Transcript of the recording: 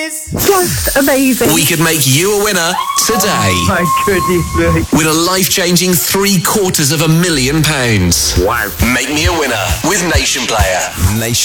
is Just amazing. We could make you a winner today. my goodness me. With a life-changing £750,000. Wow. Make me a winner with Nation Player. Nation.